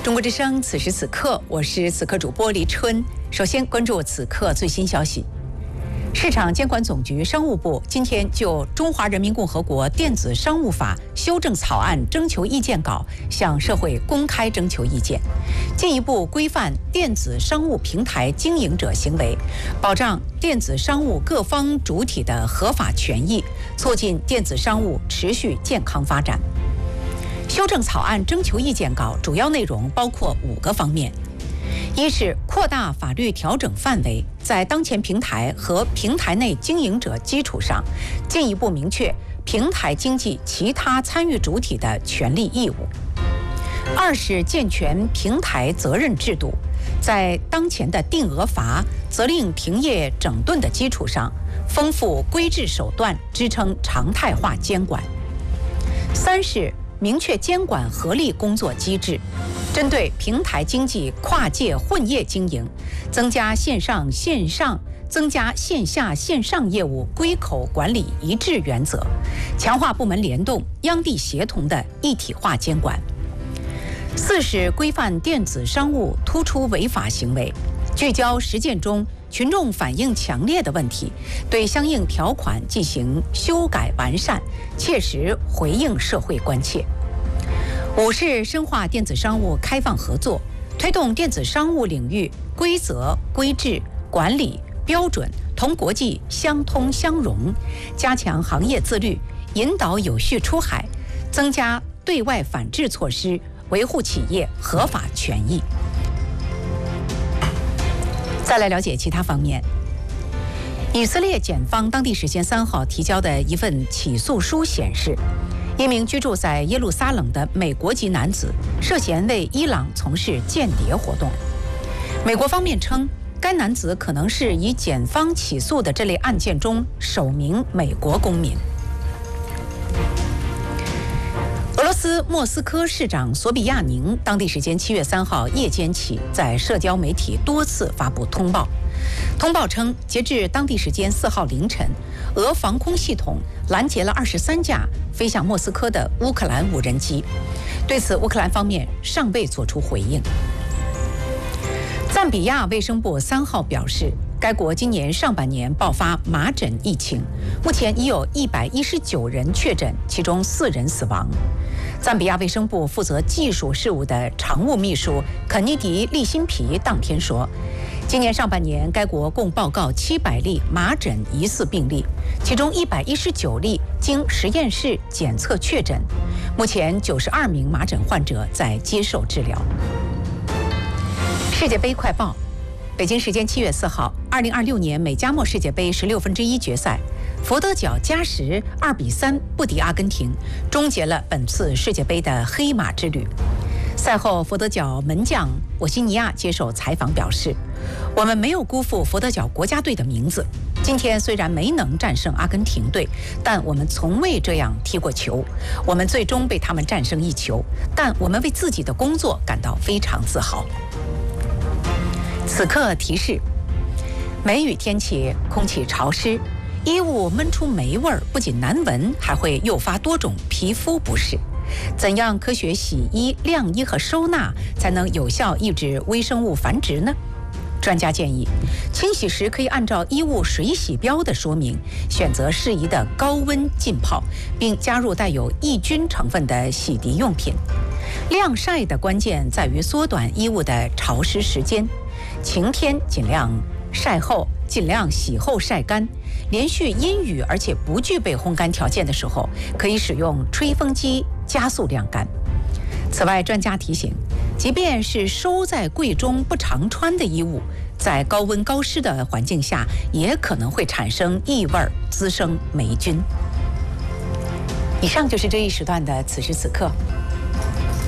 中国之声，此时此刻，我是此刻主播黎春。首先关注此刻最新消息。市场监管总局、商务部今天就《中华人民共和国电子商务法》修正草案征求意见稿向社会公开征求意见，进一步规范电子商务平台经营者行为，保障电子商务各方主体的合法权益，促进电子商务持续健康发展。修正草案征求意见稿主要内容包括5个方面：一是扩大法律调整范围，在当前平台和平台内经营者基础上，进一步明确平台经济其他参与主体的权利义务；二是健全平台责任制度，在当前的定额罚、责令停业整顿的基础上，丰富规制手段，支撑常态化监管；三是明确监管合力工作机制，针对平台经济跨界混业经营，增加线上线上、增加线下线上业务归口管理一致原则，强化部门联动、央地协同的一体化监管。四是规范电子商务突出违法行为，聚焦实践中群众反映强烈的问题，对相应条款进行修改完善，切实回应社会关切。五是深化电子商务开放合作，推动电子商务领域规则、规制、管理、标准同国际相通相融，加强行业自律，引导有序出海，增加对外反制措施，维护企业合法权益。再来了解其他方面。以色列检方当地时间3号提交的一份起诉书显示，一名居住在耶路撒冷的美国籍男子涉嫌为伊朗从事间谍活动。美国方面称，该男子可能是以检方起诉的这类案件中首名美国公民。俄罗斯莫斯科市长索比亚宁当地时间7月3号夜间起在社交媒体多次发布通报。通报称，截至当地时间4号凌晨，俄防空系统拦截了23架飞向莫斯科的乌克兰无人机。对此，乌克兰方面尚未作出回应。赞比亚卫生部3号表示，该国今年上半年爆发麻疹疫情，目前已有119人确诊，其中4人死亡。赞比亚卫生部负责技术事务的常务秘书肯尼迪·利辛皮当天说，今年上半年该国共报告700例麻疹疑似病例，其中119例经实验室检测确诊，目前92名麻疹患者在接受治疗。世界杯快报。北京时间7月4号，2026年美加墨世界杯16分之一决赛，佛得角加时2比3不敌阿根廷，终结了本次世界杯的黑马之旅。赛后，佛得角门将沃西尼亚接受采访表示，我们没有辜负佛得角国家队的名字，今天虽然没能战胜阿根廷队，但我们从未这样踢过球，我们最终被他们战胜1球，但我们为自己的工作感到非常自豪。此刻提示：梅雨天气，空气潮湿，衣物闷出霉味儿，不仅难闻，还会诱发多种皮肤不适。怎样科学洗衣、晾衣和收纳，才能有效抑制微生物繁殖呢？专家建议，清洗时可以按照衣物水洗标的说明，选择适宜的高温浸泡，并加入带有抑菌成分的洗涤用品。晾晒的关键在于缩短衣物的潮湿时间。晴天尽量晒后，尽量洗后晒干。连续阴雨而且不具备烘干条件的时候，可以使用吹风机加速晾干。此外，专家提醒，即便是收在柜中不常穿的衣物，在高温高湿的环境下，也可能会产生异味，滋生霉菌。以上就是这一时段的此时此刻。